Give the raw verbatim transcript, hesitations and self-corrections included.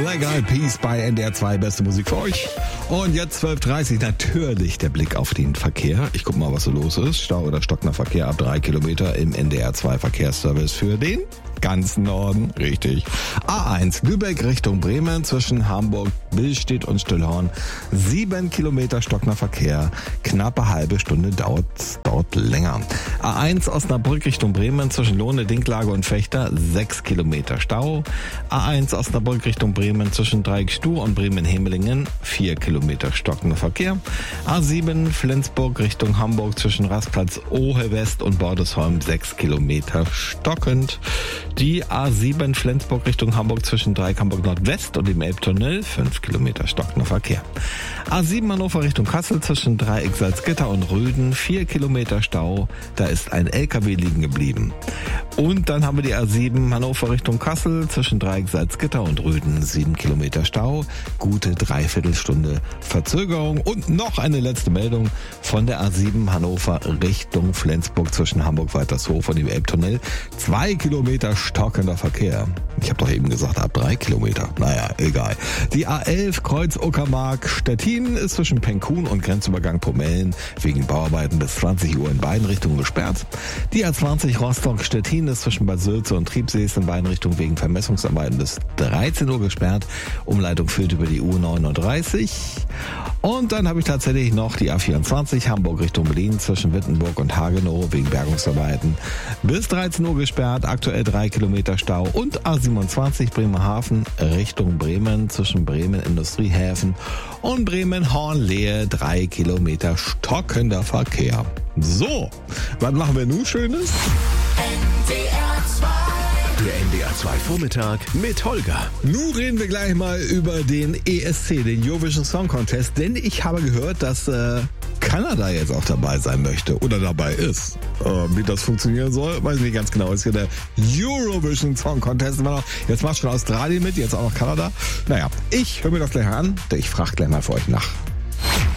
Black Eyed Peas bei N D R zwei, beste Musik für euch. Und jetzt zwölf Uhr dreißig, natürlich der Blick auf den Verkehr. Ich guck mal, was so los ist. Stau oder stockender Verkehr ab drei Kilometer im N D R zwei Verkehrsservice für den ganzen Norden. Richtig. A eins Lübeck Richtung Bremen zwischen Hamburg, Billstedt und Stillhorn. Sieben Kilometer stockender Verkehr. Knappe halbe Stunde dauert dort länger. A eins Osnabrück Richtung Bremen zwischen Lohne, Dinklage und Fechter. Sechs Kilometer Stau. A eins Osnabrück Richtung Bremen zwischen Dreieckstuh und Bremen-Hemelingen. Vier Kilometer stockender Verkehr. A sieben Flensburg Richtung Hamburg zwischen Rastplatz Ohe West und Bordesholm. Sechs Kilometer stockend. Die A sieben Flensburg Richtung Hamburg zwischen Dreieck Hamburg Nordwest und dem Elbtunnel. Fünf Kilometer stockender Verkehr. A sieben Hannover Richtung Kassel zwischen Dreieck Salzgitter und Rüden. Vier Kilometer Stau. Da ist ein L K W liegen geblieben. Und dann haben wir die A sieben Hannover Richtung Kassel zwischen Dreieck Salzgitter und Rüden. Sieben Kilometer Stau. Gute Dreiviertelstunde Verzögerung. Und noch eine letzte Meldung von der A sieben Hannover Richtung Flensburg zwischen Hamburg-Waltershof und dem Elbtunnel. Zwei Kilometer stockender Verkehr. Ich habe doch eben gesagt, ab drei Kilometer. Naja, egal. Die A elf Kreuz Uckermark Stettin ist zwischen Penkun und Grenzübergang Pomellen wegen Bauarbeiten bis zwanzig Uhr in beiden Richtungen gesperrt. Die A zwanzig Rostock Stettin ist zwischen Bad Sülze und Triebsees in beiden Richtungen wegen Vermessungsarbeiten bis dreizehn Uhr gesperrt. Umleitung führt über die U neununddreißig. Und dann habe ich tatsächlich noch die A vierundzwanzig Hamburg Richtung Berlin zwischen Wittenburg und Hagenow wegen Bergungsarbeiten bis dreizehn Uhr gesperrt. Aktuell drei Kilometer Stau. Und A siebenundzwanzig Bremerhaven Richtung Bremen zwischen Bremen Industriehäfen und Bremen Hornlehe. Drei Kilometer stockender Verkehr. So, was machen wir nun Schönes? Der N D R zwei Vormittag mit Holger. Nun reden wir gleich mal über den E S C, den Eurovision Song Contest, denn ich habe gehört, dass äh, Kanada jetzt auch dabei sein möchte oder dabei ist. Äh, wie das funktionieren soll, weiß ich nicht ganz genau. Ist ja der Eurovision Song Contest. Jetzt macht schon Australien mit, jetzt auch noch Kanada. Naja, ich höre mir das gleich an. Ich frage gleich mal für euch nach.